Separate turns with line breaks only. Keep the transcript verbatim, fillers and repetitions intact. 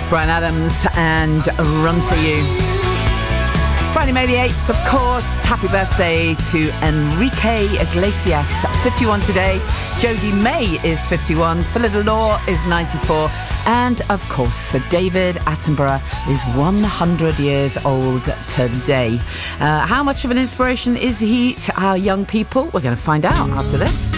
Bryan Adams and Run To You. Friday, May the eighth, of course. Happy birthday to Enrique Iglesias, fifty-one today. Jodie May is fifty-one. Philida Law is ninety-four. And, of course, Sir David Attenborough is one hundred years old today. Uh, how much of an inspiration is he to our young people? We're going to find out after this.